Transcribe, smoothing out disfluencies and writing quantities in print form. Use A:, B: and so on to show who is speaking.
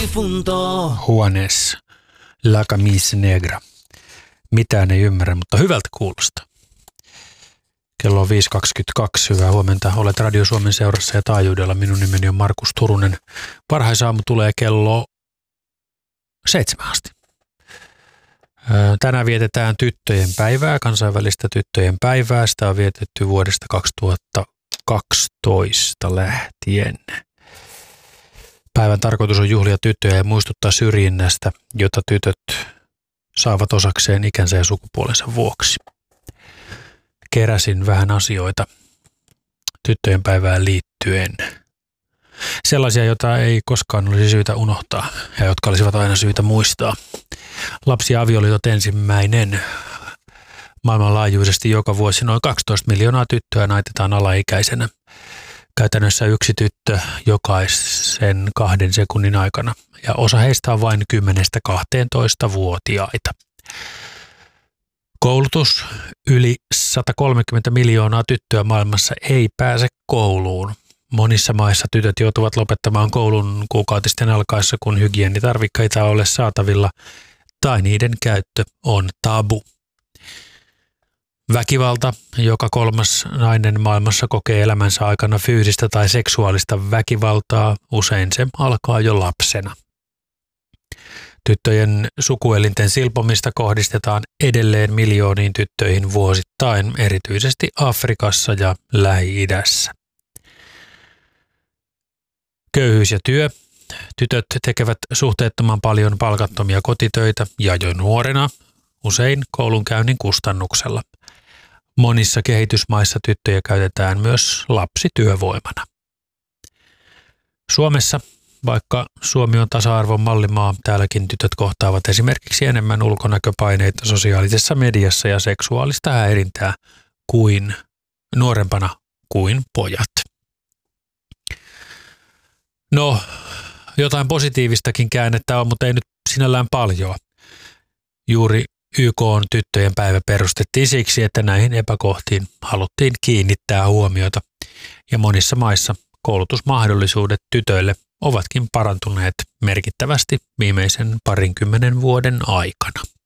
A: difunto.
B: Juanes, la camisa negra. Mitään ei ymmärrä, mutta hyvältä kuulostaa. Kello on 5.22. Hyvää huomenta. Olet Radio Suomen seurassa ja taajuudella. Minun nimeni on Markus Turunen. Varhaisaamu tulee kello 7 asti. Tänään vietetään tyttöjen päivää, kansainvälistä tyttöjen päivää. Sitä on vietetty vuodesta 2012 lähtien. Päivän tarkoitus on juhlia tyttöjä ja muistuttaa syrjinnästä, jota tytöt saavat osakseen ikänsä ja sukupuolensa vuoksi. Keräsin vähän asioita tyttöjen päivään liittyen. Sellaisia, joita ei koskaan olisi syytä unohtaa ja jotka olisivat aina syytä muistaa. Lapsi- ja avioliitot ensimmäinen. Maailmanlaajuisesti joka vuosi noin 12 miljoonaa tyttöä naitetaan alaikäisenä. Käytännössä yksi tyttö jokaisen 2 sekunnin aikana ja osa heistä on vain 10–12-vuotiaita. Koulutus. Yli 130 miljoonaa tyttöä maailmassa ei pääse kouluun. Monissa maissa tytöt joutuvat lopettamaan koulun kuukautisten alkaessa, kun hygienitarvikkeita ole saatavilla tai niiden käyttö on tabu. Väkivalta. Joka 3. nainen maailmassa kokee elämänsä aikana fyysistä tai seksuaalista väkivaltaa. Usein se alkaa jo lapsena. Tyttöjen sukuelinten silpomista kohdistetaan edelleen miljooniin tyttöihin vuosittain, erityisesti Afrikassa ja Lähi-idässä. Köyhyys ja työ. Tytöt tekevät suhteettoman paljon palkattomia kotitöitä ja jo nuorena, usein koulunkäynnin kustannuksella. Monissa kehitysmaissa tyttöjä käytetään myös lapsityövoimana. Suomessa, vaikka Suomi on tasa-arvon mallimaa, täälläkin tytöt kohtaavat esimerkiksi enemmän ulkonäköpaineita sosiaalisessa mediassa ja seksuaalista häirintää kuin nuorempana kuin pojat. No, jotain positiivistakin käännettä on, mutta ei nyt sinällään paljon. Juuri YK:n tyttöjen päivä perustettiin siksi, että näihin epäkohtiin haluttiin kiinnittää huomiota. Ja monissa maissa koulutusmahdollisuudet tytöille ovatkin parantuneet merkittävästi viimeisen 20 vuoden aikana.